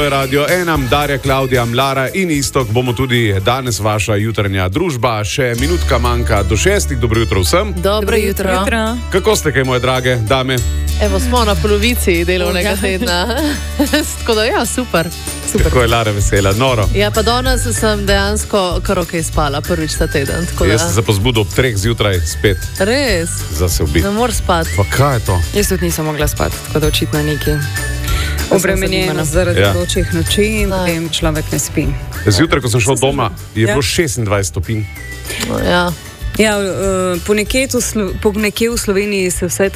Radio 1, Darja, Klavdija, Lara in Iztok bomo tudi danes vaša jutranja družba. Še minutka manjka do 6. Dobro jutro vsem. Dobro jutro. Kako ste, kaj moje drage dame? Evo, smo na polovici delovnega tedna. Tako da, ja, super. Kako je Lara vesela, noro. Ja, pa danes sem dejansko kar okej spala, prvič ta teden. Jaz sem se pa zbudil ob 3 zjutraj spet. Res? Zase ubiti. Ne moreš spati. Pa kaj je to? Jaz tudi nisem mogla spati, tako da očitno neki obremenjeno zaradi vročih noči in potem človek ne spi. Zjutraj, ko sem šel doma, je bilo 26 stopinj. Ja. Ja, po nekje v Sloveniji se vsaj